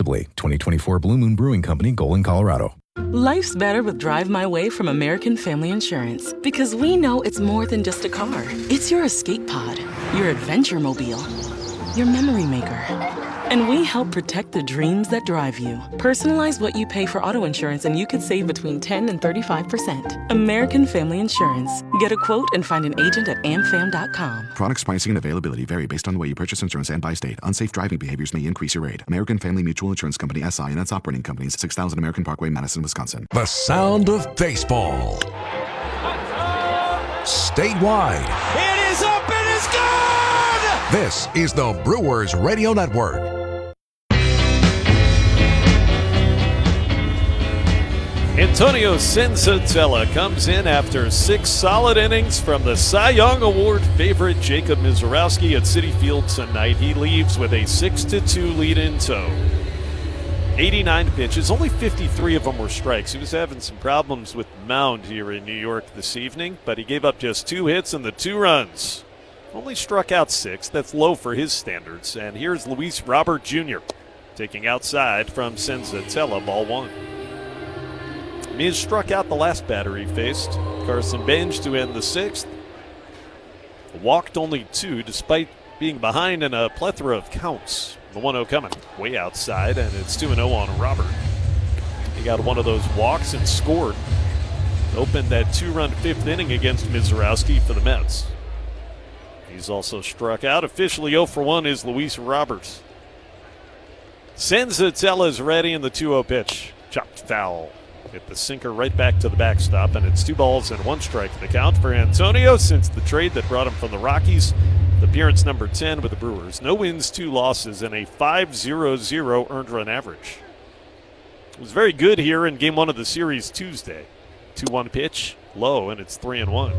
responsibly. 2024 Blue Moon Brewing Company, Golden, Colorado. Life's better with Drive My Way from American Family Insurance, because we know it's more than just a car. It's your escape pod, your adventure mobile, your memory maker. And we help protect the dreams that drive you. Personalize what you pay for auto insurance and you could save between 10 and 35%. American Family Insurance. Get a quote and find an agent at amfam.com. Products, pricing, and availability vary based on the way you purchase insurance and by state. Unsafe driving behaviors may increase your rate. American Family Mutual Insurance Company, SI, and its operating companies, 6000 American Parkway, Madison, Wisconsin. The sound of baseball. Statewide. It is up and it's gone! This is the Brewers Radio Network. Antonio Senzatela comes in after 6 solid innings from the Cy Young Award favorite Jacob Misiorowski at Citi Field tonight. He leaves with a 6-2 lead in tow. 89 pitches, only 53 of them were strikes. He was having some problems with the mound here in New York this evening, but he gave up just 2 hits and the 2 runs. Only struck out 6. That's low for his standards. And here's Luis Robert Jr. taking outside from Senzatela, ball 1. Miz struck out the last batter he faced. Carson Benj to end the 6th. Walked only 2 despite being behind in a plethora of counts. The 1-0 coming way outside, and it's 2-0 on Robert. He got one of those walks and scored. Opened that 2-run 5th inning against Misiorowski for the Mets. He's also struck out. Officially 0 for 1 is Luis Roberts. Senzatela is ready in the 2-0 pitch. Chopped foul. Hit the sinker right back to the backstop, and it's 2 balls and 1 strike the count for Antonio since the trade that brought him from the Rockies. Appearance number 10 with the Brewers. No wins, 2 losses, and a 5.00 earned run average. It was very good here in Game 1 of the series Tuesday. 2-1 pitch, low, and it's 3-1.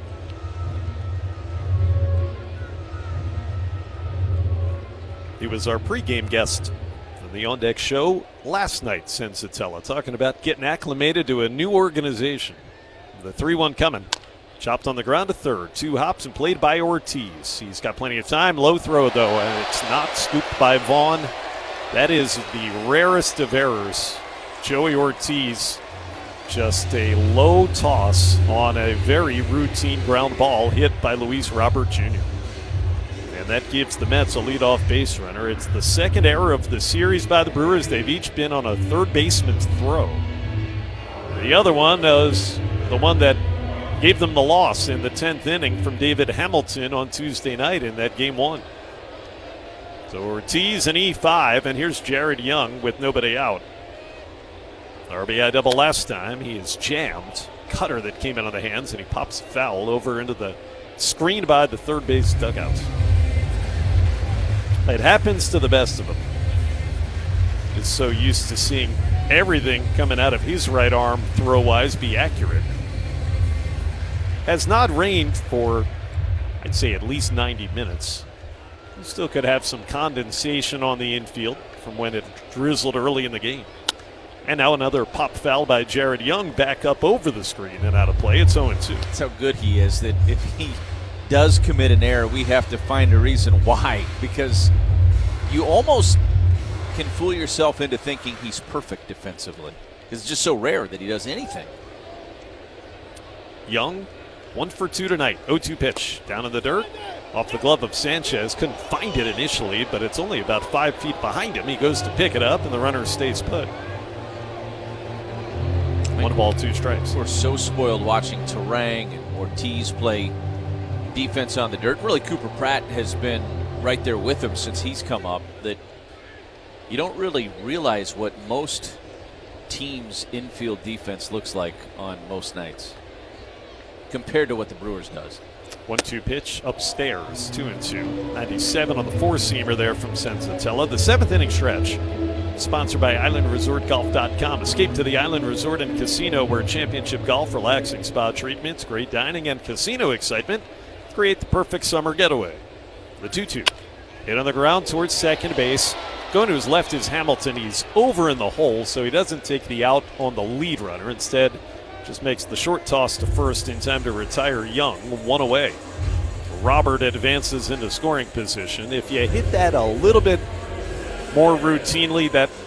He was our pregame guest on the On Deck show last night, Senzatela, talking about getting acclimated to a new organization. The 3-1 coming. Chopped on the ground to third. 2 hops and played by Ortiz. He's got plenty of time. Low throw, though, and it's not scooped by Vaughn. That is the rarest of errors. Joey Ortiz, just a low toss on a very routine ground ball hit by Luis Robert Jr. And that gives the Mets a leadoff base runner. It's the 2nd error of the series by the Brewers. They've each been on a third baseman's throw. The other one was the one that gave them the loss in the 10th inning from David Hamilton on Tuesday night in that Game 1. So Ortiz an E5, and here's Jared Young with nobody out. RBI double last time. He is jammed. Cutter that came in on the hands, and he pops foul over into the screen by the third base dugout. It happens to the best of them. He's so used to seeing everything coming out of his right arm throw-wise be accurate. Has not rained for, I'd say, at least 90 minutes. You still could have some condensation on the infield from when it drizzled early in the game. And now another pop foul by Jared Young back up over the screen and out of play. It's 0-2. That's how good he is, that if he does commit an error, we have to find a reason why, because you almost can fool yourself into thinking he's perfect defensively, because it's just so rare that he does anything. Young, 1 for 2 tonight. 0-2 pitch down in the dirt. Off the glove of Sanchez. Couldn't find it initially, but it's only about 5 feet behind him. He goes to pick it up, and the runner stays put. 1 ball, 2 strikes. We're so spoiled watching Terang and Ortiz play defense on the dirt. Really, Cooper Pratt has been right there with him since he's come up, that you don't really realize what most teams' infield defense looks like on most nights compared to what the Brewers does. 1-2 pitch upstairs, 2-2. 97 on the 4-seamer there from Senzatela. The 7th inning stretch. Sponsored by IslandResortGolf.com. Escape to the Island Resort and Casino, where championship golf, relaxing spa treatments, great dining, and casino excitement create the perfect summer getaway. The 2-2. Hit on the ground towards second base. Going to his left is Hamilton. He's over in the hole, so he doesn't take the out on the lead runner. Instead, just makes the short toss to first in time to retire Young, 1 away. Robert advances into scoring position. If you hit that a little bit more routinely, that